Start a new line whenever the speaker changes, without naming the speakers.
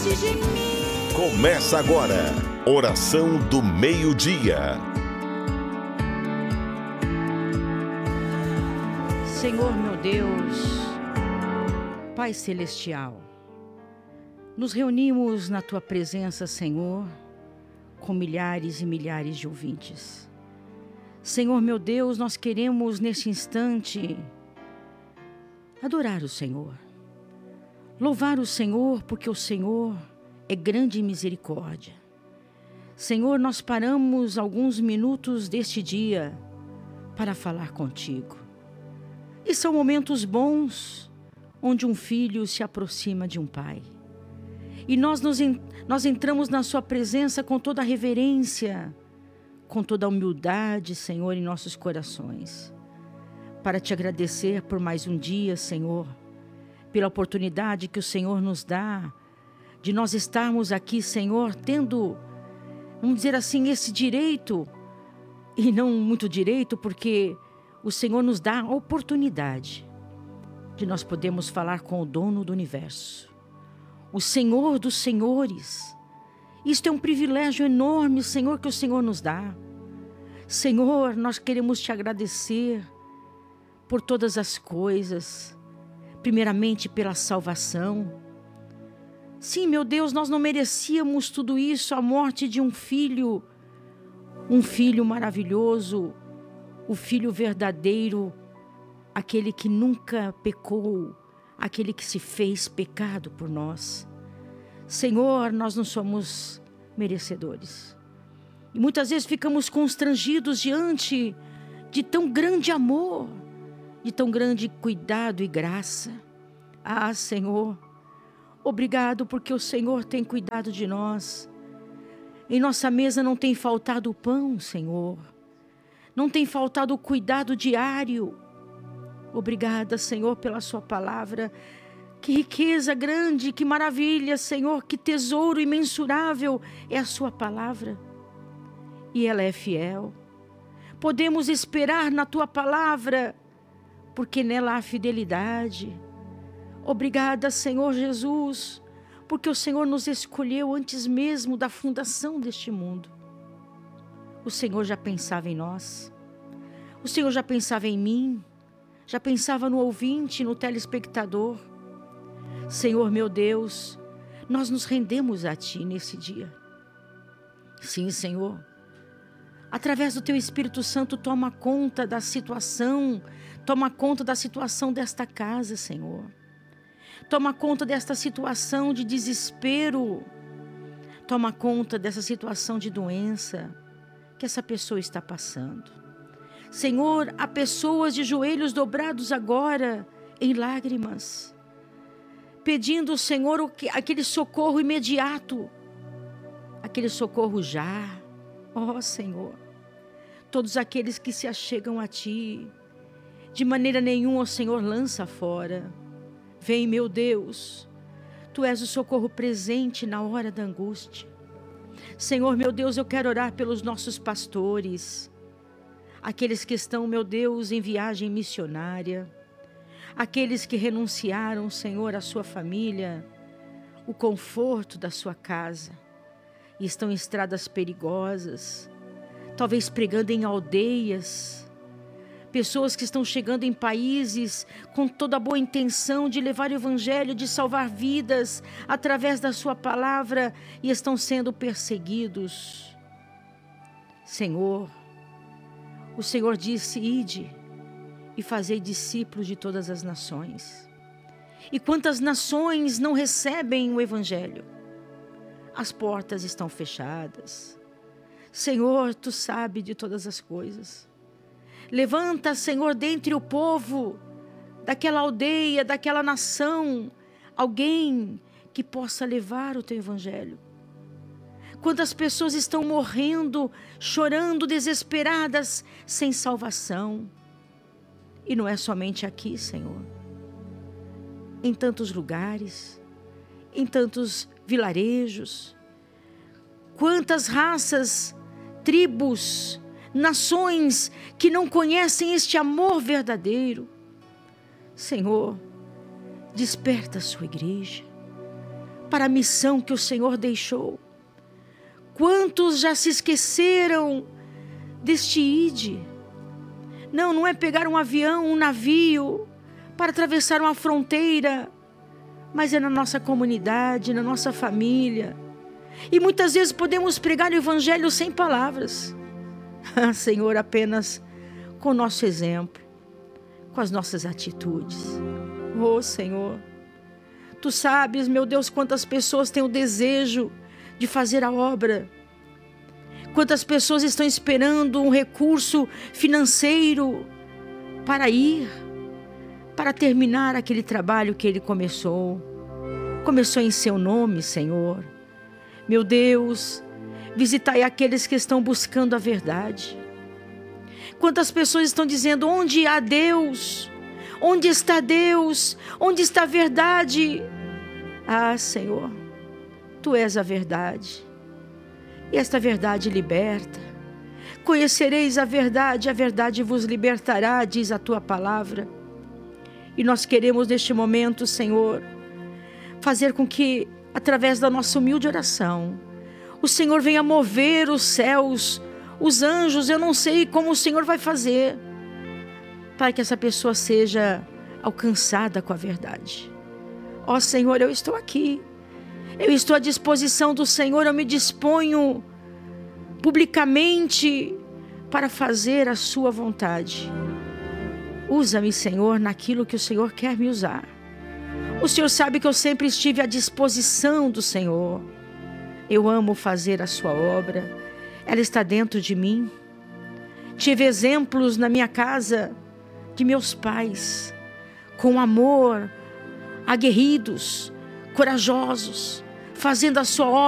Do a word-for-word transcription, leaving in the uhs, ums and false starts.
desiste de mim.
Começa agora, oração do meio-dia.
Senhor meu Deus, Pai Celestial, nos reunimos na Tua presença, Senhor, com milhares e milhares de ouvintes. Senhor meu Deus, nós queremos neste instante adorar o Senhor, louvar o Senhor, porque o Senhor é grande em misericórdia. Senhor, nós paramos alguns minutos deste dia para falar contigo. E são momentos bons, onde um filho se aproxima de um pai. E nós, nos, nós entramos na sua presença com toda a reverência, com toda a humildade, Senhor, em nossos corações. Para te agradecer por mais um dia, Senhor, pela oportunidade que o Senhor nos dá, de nós estarmos aqui, Senhor, tendo, vamos dizer assim, esse direito, e não muito direito, porque o Senhor nos dá a oportunidade de nós podermos falar com o dono do universo, o Senhor dos senhores. Isto é um privilégio enorme, Senhor, que o Senhor nos dá. Senhor, nós queremos te agradecer por todas as coisas, primeiramente pela salvação. Sim, meu Deus, nós não merecíamos tudo isso, a morte de um filho, um filho maravilhoso, o filho verdadeiro, aquele que nunca pecou, aquele que se fez pecado por nós. Senhor, nós não somos merecedores. E muitas vezes ficamos constrangidos diante de tão grande amor, de tão grande cuidado e graça. Ah, Senhor, obrigado porque o Senhor tem cuidado de nós. Em nossa mesa não tem faltado o pão, Senhor. Não tem faltado o cuidado diário. Obrigada, Senhor, pela sua palavra. Que riqueza grande, que maravilha, Senhor, que tesouro imensurável é a sua palavra. E ela é fiel. Podemos esperar na tua palavra, porque nela há fidelidade. Obrigada, Senhor Jesus, porque o Senhor nos escolheu antes mesmo da fundação deste mundo. O Senhor já pensava em nós. O Senhor já pensava em mim. Já pensava no ouvinte, no telespectador. Senhor meu Deus, nós nos rendemos a Ti nesse dia. Sim, Senhor. Através do Teu Espírito Santo, toma conta da situação. Toma conta da situação desta casa, Senhor. Toma conta desta situação de desespero. Toma conta dessa situação de doença que essa pessoa está passando. Senhor, há pessoas de joelhos dobrados agora, em lágrimas, pedindo, Senhor, aquele socorro imediato, aquele socorro já. Ó, Senhor, todos aqueles que se achegam a Ti, de maneira nenhuma, ó Senhor, lança fora. Vem, meu Deus, Tu és o socorro presente na hora da angústia. Senhor, meu Deus, eu quero orar pelos nossos pastores, aqueles que estão, meu Deus, em viagem missionária, aqueles que renunciaram, Senhor, à sua família, o conforto da sua casa, e estão em estradas perigosas, talvez pregando em aldeias, pessoas que estão chegando em países com toda a boa intenção de levar o evangelho, de salvar vidas através da sua palavra, e estão sendo perseguidos. Senhor, o Senhor disse: ide e fazei discípulos de todas as nações. E quantas nações não recebem o evangelho? As portas estão fechadas. Senhor, Tu sabes de todas as coisas. Levanta, Senhor, dentre o povo, daquela aldeia, daquela nação, alguém que possa levar o Teu evangelho. Quantas pessoas estão morrendo, chorando, desesperadas, sem salvação. E não é somente aqui, Senhor. Em tantos lugares, em tantos vilarejos. Quantas raças, tribos, nações que não conhecem este amor verdadeiro. Senhor, desperta a sua igreja. para a missão que o Senhor deixou. Quantos já se esqueceram deste ide? Não, não é pegar um avião, um navio para atravessar uma fronteira, mas é na nossa comunidade, na nossa família. E muitas vezes podemos pregar o evangelho sem palavras. Ah, Senhor, apenas com o nosso exemplo, com as nossas atitudes. Oh, Senhor, Tu sabes, meu Deus, quantas pessoas têm o desejo de fazer a obra. Quantas pessoas estão esperando um recurso financeiro para ir, para terminar aquele trabalho que Ele começou. Começou em Seu nome, Senhor. Meu Deus, visitai aqueles que estão buscando a verdade. Quantas pessoas estão dizendo: onde há Deus? Onde está Deus? Onde está a verdade? Ah, Senhor, Tu és a verdade. E esta verdade liberta. Conhecereis a verdade, a verdade vos libertará, diz a Tua palavra. E nós queremos neste momento, Senhor, fazer com que, através da nossa humilde oração, o Senhor venha mover os céus, os anjos. Eu não sei como o Senhor vai fazer, para que essa pessoa seja alcançada com a verdade. Ó Senhor, eu estou aqui. Eu estou à disposição do Senhor. Eu me disponho publicamente para fazer a Sua vontade. Usa-me, Senhor, naquilo que o Senhor quer me usar. O Senhor sabe que eu sempre estive à disposição do Senhor. Eu amo fazer a Sua obra. Ela está dentro de mim. Tive exemplos na minha casa de meus pais, com amor, aguerridos, corajosos, fazendo a Sua obra